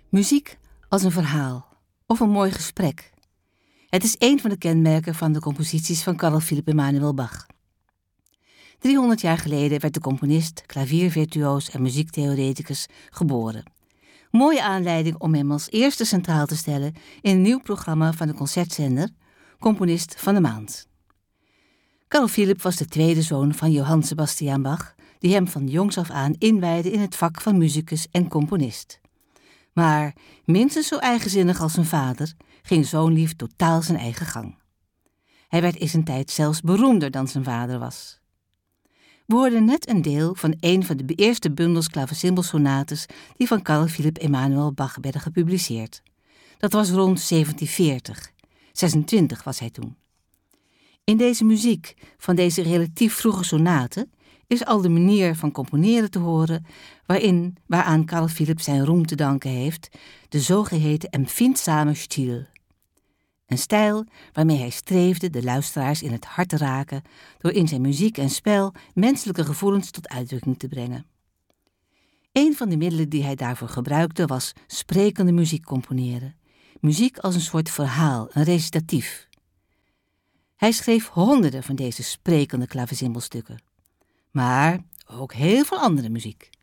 Muziek als een verhaal of een mooi gesprek. Het is een van de kenmerken van de composities van Carl Philipp Emanuel Bach. 300 jaar geleden werd de componist, klaviervirtuoos en muziektheoreticus geboren. Mooie aanleiding om hem als eerste centraal te stellen in een nieuw programma van de concertzender, Componist van de Maand. Carl Philipp was de tweede zoon van Johann Sebastian Bach, die hem van jongs af aan inwijdde in het vak van musicus en componist. Maar minstens zo eigenzinnig als zijn vader ging zoonlief totaal zijn eigen gang. Hij werd in zijn tijd zelfs beroemder dan zijn vader was. We hoorden net een deel van een van de eerste bundels klaversymbelsonates die van Carl Philipp Emanuel Bach werden gepubliceerd. Dat was rond 1740. 26 was hij toen. In deze muziek van deze relatief vroege sonate is al de manier van componeren te horen waaraan Carl Philipp zijn roem te danken heeft, de zogeheten empfindsame Stil. Een stijl waarmee hij streefde de luisteraars in het hart te raken door in zijn muziek en spel menselijke gevoelens tot uitdrukking te brengen. Een van de middelen die hij daarvoor gebruikte was sprekende muziek componeren. Muziek als een soort verhaal, een recitatief. Hij schreef honderden van deze sprekende klaversymbelstukken. Maar ook heel veel andere muziek.